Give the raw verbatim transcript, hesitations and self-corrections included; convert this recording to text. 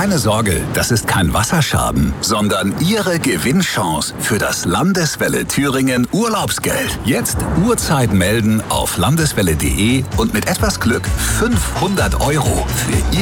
Keine Sorge, das ist kein Wasserschaden, sondern Ihre Gewinnchance für das Landeswelle Thüringen Urlaubsgeld. Jetzt Uhrzeit melden auf landeswelle punkt de und mit etwas Glück fünfhundert Euro für Ihr